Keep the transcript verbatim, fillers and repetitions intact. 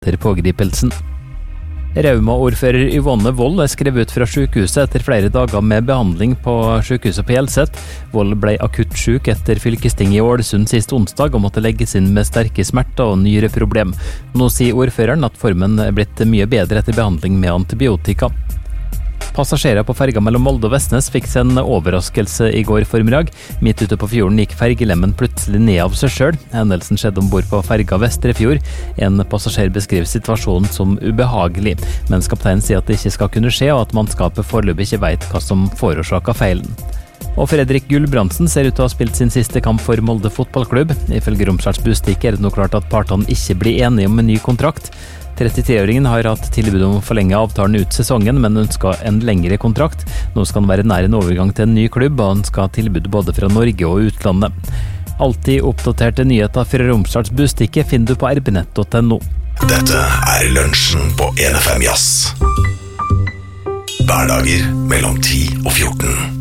etter pågripelsen. Rauma-ordfører Yvonne Wold er skrevet ut fra sykehuset etter flere dager med behandling på sykehuset på Hjelset. Wold ble akutt syk etter fylkesting i Ålesund sist onsdag og måtte legges inn med sterke smerter og nyreproblem. Nå sier ordføreren at formen er blitt mye bedre etter behandling med antibiotika. Passasjerer på ferga mellom Molde og Vestnes fikk seg en overraskelse i går formiddag. Midt ute på fjorden gikk fergelemmen plutselig ned av seg selv. Hendelsen skjedde ombord på ferga Vestrefjord. En passasjer beskriver situasjonen som ubehagelig, mens kapteinen sier at det ikke skal kunne skje, og at mannskapet foreløpig ikke vet hva som forårsaket feilen. Og Fredrik Gulbrandsen ser ut til å ha spilt sin siste kamp for Molde fotballklubb. Ifølge Romsdals Bustikk er det nå klart at partene ikke blir enige om en ny kontrakt. trettitre-åringen har hatt tilbud om å forlenge avtalen ut sesongen, men ønsker en lengre kontrakt. Nå skal han være nær en overgang til en ny klubb, og han skal ha tilbud både fra Norge og utlandet. Alltid oppdaterte nyheter fra Romsdals Bustikk finner du på r b nett punktum no. Dette er lunsjen på en F M Jazz. Hverdager mellom ti og fjorten.